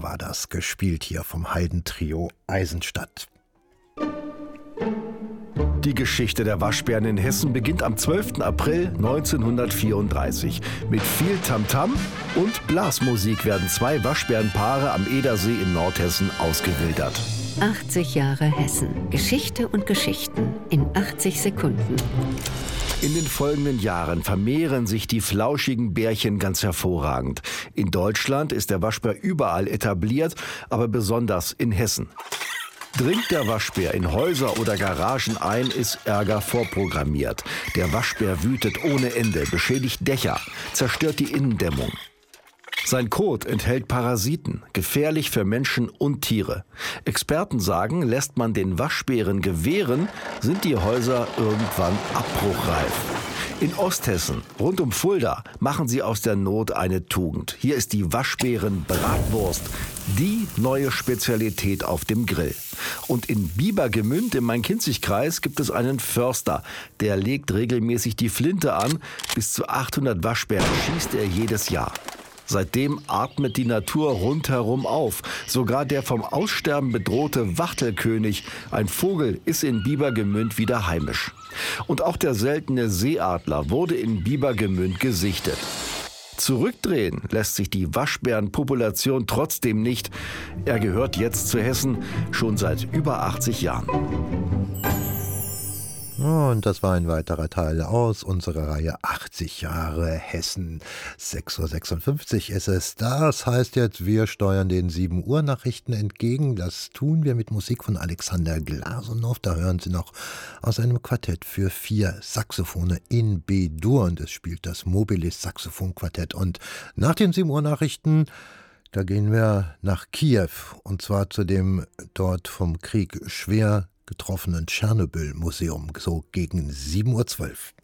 Waschbär war das, gespielt hier vom Haydn-Trio Eisenstadt. Die Geschichte der Waschbären in Hessen beginnt am 12. April 1934. Mit viel Tamtam und Blasmusik werden 2 Waschbärenpaare am Edersee in Nordhessen ausgewildert. 80 Jahre Hessen. Geschichte und Geschichten in 80 Sekunden. In den folgenden Jahren vermehren sich die flauschigen Bärchen ganz hervorragend. In Deutschland ist der Waschbär überall etabliert, aber besonders in Hessen. Dringt der Waschbär in Häuser oder Garagen ein, ist Ärger vorprogrammiert. Der Waschbär wütet ohne Ende, beschädigt Dächer, zerstört die Innendämmung. Sein Kot enthält Parasiten, gefährlich für Menschen und Tiere. Experten sagen, lässt man den Waschbären gewähren, sind die Häuser irgendwann abbruchreif. In Osthessen, rund um Fulda, machen sie aus der Not eine Tugend. Hier ist die Waschbären-Bratwurst, die neue Spezialität auf dem Grill. Und in Biebergemünd im Main-Kinzig-Kreis gibt es einen Förster, der legt regelmäßig die Flinte an. Bis zu 800 Waschbären schießt er jedes Jahr. Seitdem atmet die Natur rundherum auf. Sogar der vom Aussterben bedrohte Wachtelkönig, ein Vogel, ist in Biebergemünd wieder heimisch. Und auch der seltene Seeadler wurde in Biebergemünd gesichtet. Zurückdrehen lässt sich die Waschbärenpopulation trotzdem nicht. Er gehört jetzt zu Hessen, schon seit über 80 Jahren. Und das war ein weiterer Teil aus unserer Reihe 80 Jahre Hessen. 6:56 Uhr ist es. Das heißt jetzt, wir steuern den 7 Uhr Nachrichten entgegen. Das tun wir mit Musik von Alexander Glasunow. Da hören Sie noch aus einem Quartett für 4 Saxophone in B-Dur. Und es spielt das Mobilis Saxophonquartett. Und nach den 7 Uhr Nachrichten, da gehen wir nach Kiew. Und zwar zu dem dort vom Krieg schwer getroffenen Tschernobyl-Museum, so gegen 7:12 Uhr.